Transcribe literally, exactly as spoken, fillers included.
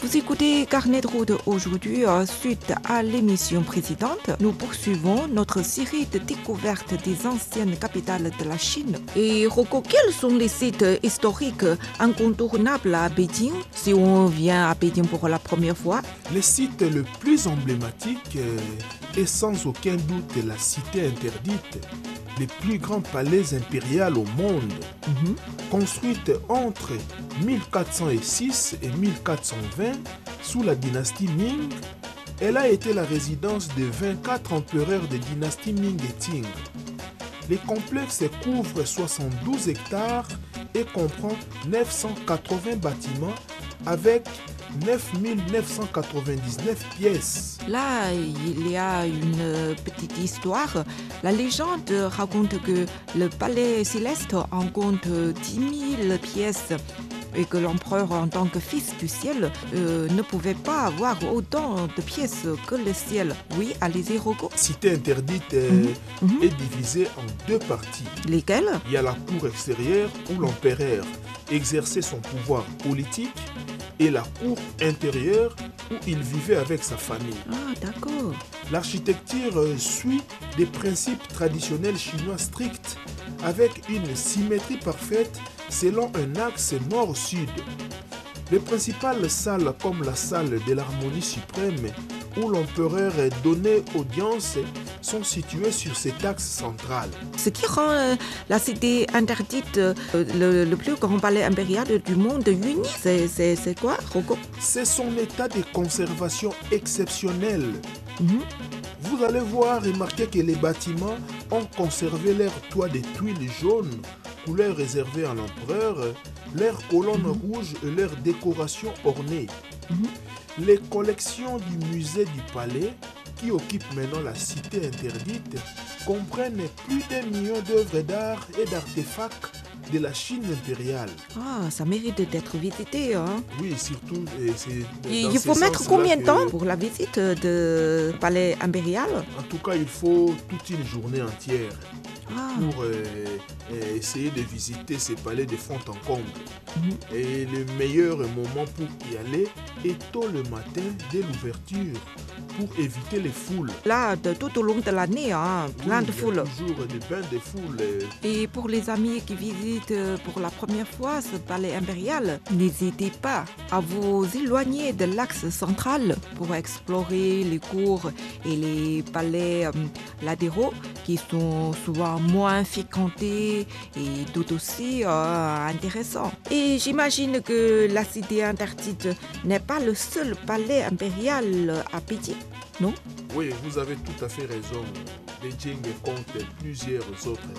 Vous écoutez Carnet de route aujourd'hui. Suite à l'émission précédente, nous poursuivons notre série de découvertes des anciennes capitales de la Chine. Et Rocco, quels sont les sites historiques incontournables à Pékin si on vient à Pékin pour la première fois? Le site le plus emblématique est sans aucun doute la cité interdite, le plus grand palais impérial au monde. Mm-hmm. Construite entre mille quatre cent six et mille quatre cent vingt sous la dynastie Ming, elle a été la résidence de vingt-quatre empereurs de dynastie Ming et Qing. Le complexe couvre soixante-douze hectares et comprend neuf cent quatre-vingts bâtiments avec neuf mille neuf cent quatre-vingt-dix-neuf pièces. Là, il y a une petite histoire. La légende raconte que le palais céleste en compte dix mille pièces et que l'empereur, en tant que fils du ciel, euh, ne pouvait pas avoir autant de pièces que le ciel. Oui, allez-y, Rocco. Cité interdite euh, mm-hmm. est divisée en deux parties. Lesquelles? Il y a la cour extérieure où l'empereur exerçait son pouvoir politique et la cour intérieure où il vivait avec sa famille. Ah, d'accord. L'architecture euh, suit des principes traditionnels chinois stricts avec une symétrie parfaite selon un axe nord-sud. Les principales salles comme la salle de l'harmonie suprême où l'empereur donnait audience sont situées sur cet axe central. Ce qui rend euh, la cité interdite euh, le, le plus grand palais impérial du monde uni, c'est, c'est, c'est quoi, Rocco? C'est son état de conservation exceptionnel. Mm-hmm. Vous allez voir, remarquer que les bâtiments ont conservé leur toit de tuiles jaunes, couleur réservée à l'empereur, leurs colonnes mm-hmm. rouges et leurs décorations ornées. Mm-hmm. Les collections du musée du palais, qui occupent maintenant la cité interdite, comprennent plus d'un million d'œuvres d'art et d'artefacts de la Chine impériale. Ah, ça mérite d'être visité, hein? Oui, surtout... Et c'est il faut mettre combien de temps pour la visite de palais impérial? En tout cas, il faut toute une journée entière. Ah. Pour euh, euh, essayer de visiter ces palais de fond en comble. Mm-hmm. Et le meilleur moment pour y aller est tôt le matin dès l'ouverture pour éviter les foules. Là, de, tout au long de l'année, hein, plein oui, de foules. Il y a toujours des bains de foules. Et pour les amis qui visitent pour la première fois ce palais impérial, n'hésitez pas à vous éloigner de l'axe central pour explorer les cours et les palais euh, latéraux qui sont souvent moins fréquentés et tout aussi euh, intéressants. Et j'imagine que la cité interdite n'est pas le seul palais impérial à Pékin, non? Oui, vous avez tout à fait raison. Beijing compte plusieurs autres